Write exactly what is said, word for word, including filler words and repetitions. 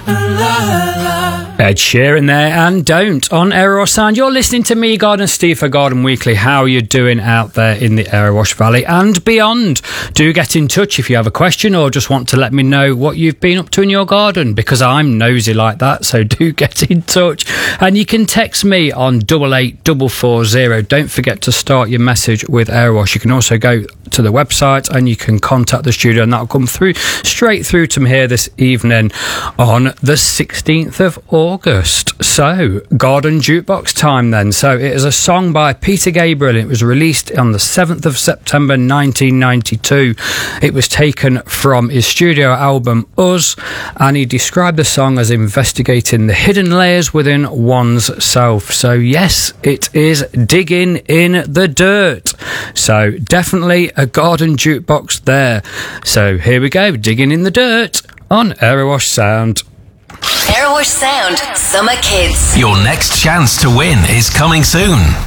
Ed Sheeran there, and Don't on Erewash Sound. You're listening to me, Garden Steve, for Garden Weekly. How are you doing out there in the Erewash Valley and beyond? Do get in touch if you have a question or just want to let me know what you've been up to in your garden, because I'm nosy like that, so do get in touch. And you can text me on double eight double four zero. Don't forget to start your message with Erewash. You can also go to the website and you can contact the studio, and that'll come through straight through to me here this evening on the sixteenth of August. So, Garden Jukebox time then. So, it is a song by Peter Gabriel. It was released on the seventh of September nineteen ninety-two. It was taken from his studio album Us, and he described the song as investigating the hidden layers within one's self. So, yes, it is digging in the dirt. So, definitely a Garden Jukebox there. So, here we go, digging in the dirt on Erewash Sound. Erewash Sound Summer Kids. Your next chance to win is coming soon.